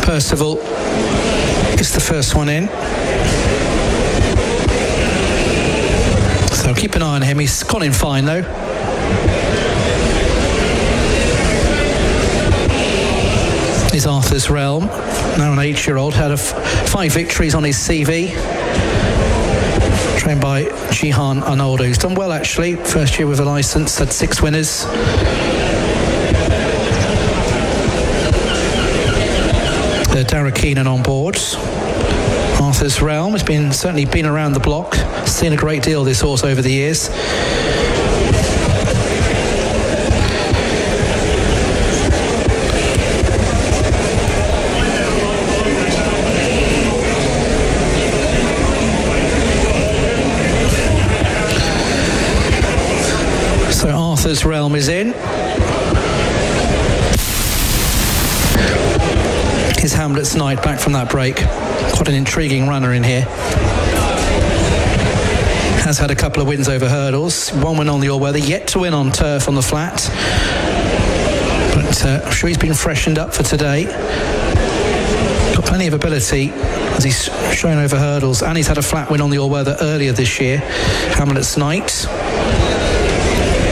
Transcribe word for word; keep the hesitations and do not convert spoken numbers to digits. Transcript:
Percival is the first one in. So keep an eye on him. He's gone in fine though. Is Arthur's Realm, now an eight-year-old, had a f- five victories on his C V. Trained by Jihan Arnoldo, who's done well actually. First year with a licence, had six winners. Uh, Dara Keenan on board. Arthur's Realm has been certainly been around the block. Seen a great deal of this horse over the years. So Arthur's Realm is in. Is Hamlet's Knight back from that break. Quite an intriguing runner in here. Has had a couple of wins over hurdles. One win on the all-weather, yet to win on turf on the flat. But uh, I'm sure he's been freshened up for today. Got plenty of ability as he's shown over hurdles, and he's had a flat win on the all-weather earlier this year. Hamlet's Knight.